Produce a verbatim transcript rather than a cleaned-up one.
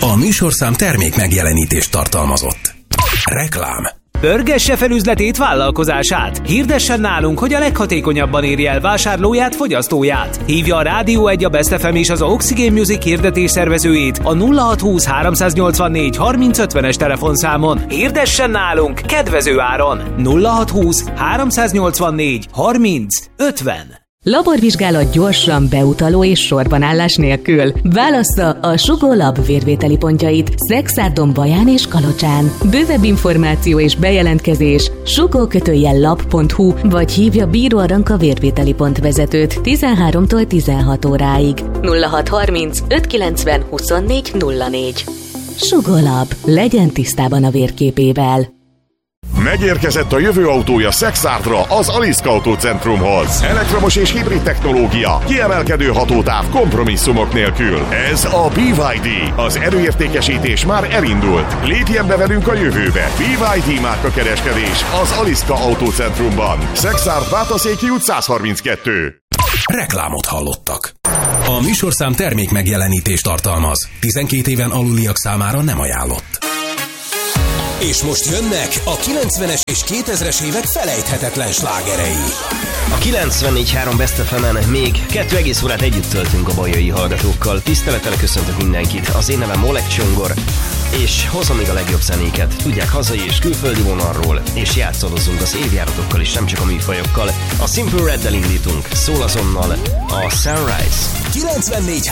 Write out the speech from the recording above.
A műsorszám termék megjelenítést tartalmazott. Reklám. Pörgesse fel üzletét, vállalkozását. Hirdessen nálunk, hogy a leghatékonyabban érje el vásárlóját, fogyasztóját. Hívja a Rádió egy, a Best ef em és az Oxygen Music hirdetés szervezőjét a nulla hat húsz háromszáznyolcvannégy harminc ötvenes telefonszámon. Hirdessen nálunk kedvező áron. nulla hat húsz háromszáznyolcvannégy harminc ötven. Laborvizsgálat gyorsan, beutaló és sorbanállás nélkül. Válassza a Sugó Lab vérvételi pontjait Szexárdon, Baján és Kalocsán. Bővebb információ és bejelentkezés sugó lab pont hu vagy hívja Bíró Aranka vérvételi pont vezetőt tizenháromtól tizenhat óráig. nulla hat harminc ötszázkilencven huszonnégy nulla négy. Sugó Lab. Legyen tisztában a vérképével. Megérkezett a jövő autója Szexárdra, az Aliszka Autócentrumhoz. Elektromos és hibrid technológia, kiemelkedő hatótáv, kompromisszumok nélkül. Ez a bé vé dé. Az erőértékesítés már elindult. Lépjen be velünk a jövőbe. bé vé dé márka kereskedés az Aliszka Autócentrumban. Szexárd, Vátaszéki út száz harminckettő. Reklámot hallottak. A műsorszám termék megjelenítést tartalmaz. tizenkét éven aluliak számára nem ajánlott. És most jönnek a kilencvenes és kétezres évek felejthetetlen slágerei. A kilencvennégy három Best ef emen még kettő egész órát együtt töltünk a bajai hallgatókkal. Tisztelettel köszöntök mindenkit. Az én nevem Molek Csongor, és hozom még a legjobb zenéket. Tudják, hazai és külföldi vonalról, és játszadozunk az évjáratokkal is, nem csak a műfajokkal. A Simple Red-del indítunk, szól azonnal a Sunrise. kilencvennégy